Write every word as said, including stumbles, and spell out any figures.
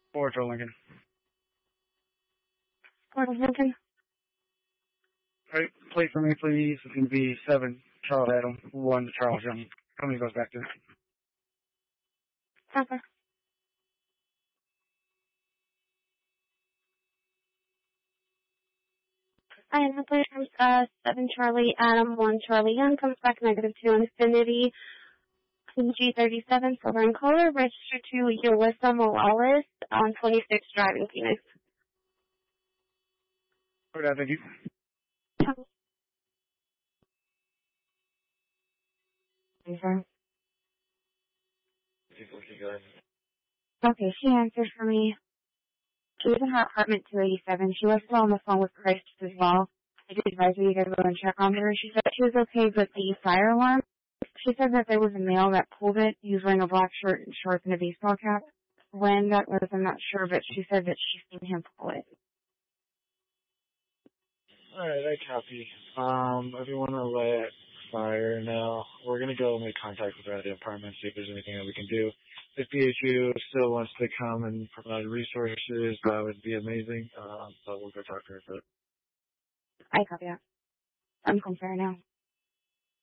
Ford to Lincoln. Ford of Lincoln. All right, plate for me, please. It's going to be seven Charles Adam, one Charles Young. How many goes back to? Okay. I have the plate from uh, seven Charlie Adam, one Charlie Young, comes back negative two Infinity, G thirty-seven, silver in color, registered to Yulissa Morales on twenty-six driving Phoenix. All right, thank you. Okay. Okay, Okay, she answered for me. She was in her apartment two eighty-seven. She was still on the phone with Christ as well. I did advise her you guys go and check on her. She said she was okay with the fire alarm. She said that there was a male that pulled it. He was wearing a black shirt and shorts and a baseball cap. When that was, I'm not sure, but she said that she's seen him pull it. Alright, I copy. Um, if you want to let fire now, we're going to go make contact with the apartment, see if there's anything that we can do. If B H U still wants to come and provide resources, that would be amazing. Um, but we'll go talk to her. But I copy that. I'm confirmed now.